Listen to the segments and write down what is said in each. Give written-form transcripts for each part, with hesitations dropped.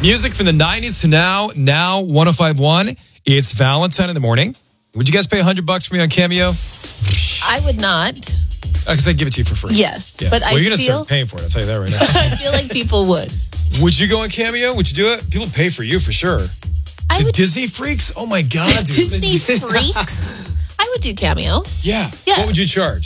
Music from the 90s to now 1051. It's Valentine in the morning. Would you guys pay $100 for me on Cameo? I would not. Because I'd give it to you for free. Yes. Yeah. But well, you're going to start paying for it. I'll tell you that right now. I feel like people would. Would you go on Cameo? Would you do it? People pay for you for sure. I would. Disney freaks? Oh my God, dude. Disney freaks? I would do Cameo. Yeah. What would you charge?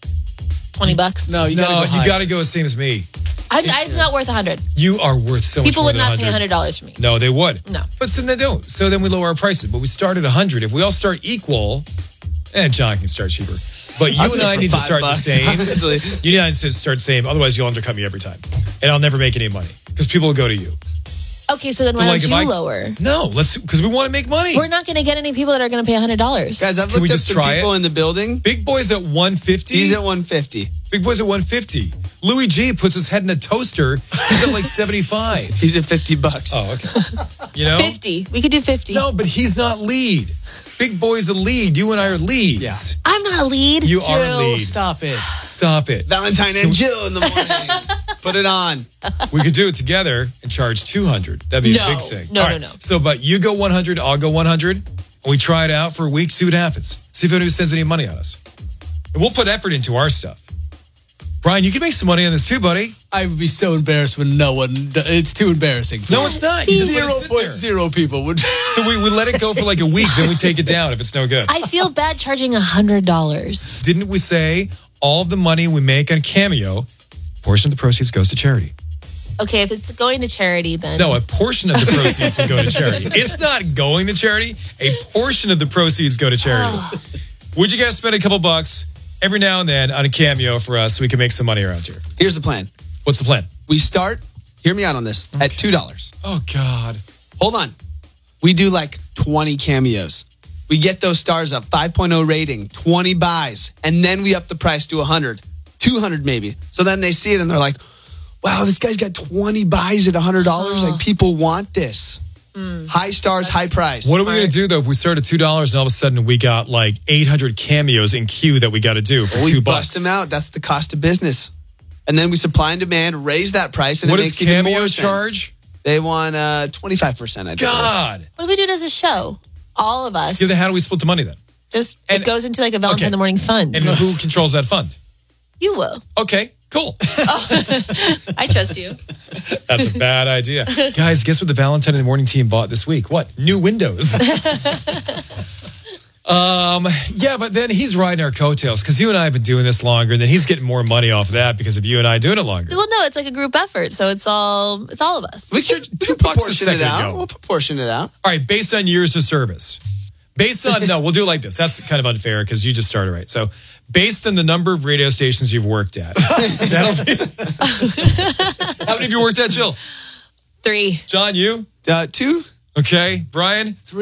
$20. No, you got to go the same as me. I'm not worth $100. You are worth so much People more would than not pay $100 for me. No, they would. No. But so they don't. So then we lower our prices. But we start at 100. If we all start equal, John can start cheaper. But you and I need to start the same. You need to start the same. Otherwise, you'll undercut me every time. And I'll never make any money. Because people will go to you. Okay, so then why don't you lower? No, because we want to make money. We're not going to get any people that are going to pay $100. Guys, I've looked up some people in the building. Big Boy's at 150. He's at 150. Big Boy's at 150. Louis G puts his head in a toaster. He's at like 75. He's at $50. Oh, okay. You know? 50. We could do 50. No, but he's not lead. Big Boy's a lead. You and I are leads. Yeah. I'm not a lead. You are a lead. Stop it. Stop it. Valentine and Jill in the morning. Put it on. We could do it together and charge 200. That'd be a big thing. No. So, but you go 100, I'll go 100. And we try it out for a week, see what happens. See if anybody sends any money on us. And we'll put effort into our stuff. Brian, you can make some money on this too, buddy. I would be so embarrassed when no one. It's too embarrassing. No, it's not. 0.0 people would. So we let it go for like a week, then we take it down if it's no good. I feel bad charging $100. Didn't we say all of the money we make on Cameo, portion of the proceeds goes to charity? Okay, if it's going to charity, then... No, a portion of the proceeds will go to charity. It's not going to charity. A portion of the proceeds go to charity. Would you guys spend a couple bucks every now and then on a Cameo for us so we can make some money around here? Here's the plan. What's the plan? We start, hear me out on this, at $2. Oh, God. Hold on. We do like 20 cameos. We get those stars up, 5.0 rating, 20 buys, and then we up the price to 100, 200 maybe. So then they see it and they're like, wow, this guy's got 20 buys at $100. Like, people want this. High stars, high price. What are we going to do, though, if we start at $2 and all of a sudden we got like 800 cameos in queue that we got to do for $2? We bust them out. That's the cost of business. And then we supply and demand, raise that price, and what it does makes even Cameo more sense. charge? They want 25%, I think. God. What do we do as a show? All of us. Yeah, then how do we split the money then? It goes into like a Valentine in the Morning fund. And who controls that fund? You will. Okay, cool. I trust you. That's a bad idea. Guys, guess what the Valentine in the Morning team bought this week? What? New windows. Yeah, but then he's riding our coattails because you and I have been doing this longer, and then he's getting more money off of that because of you and I doing it longer. Well, no, it's like a group effort, so it's all of us. We can proportion it out. We'll proportion it out. All right, based on years of service. Based on, no, we'll do it like this. That's kind of unfair because you just started right. So based on the number of radio stations you've worked at. That'll be, how many have you worked at, Jill? 3. John, you? 2. Okay. Brian? 3.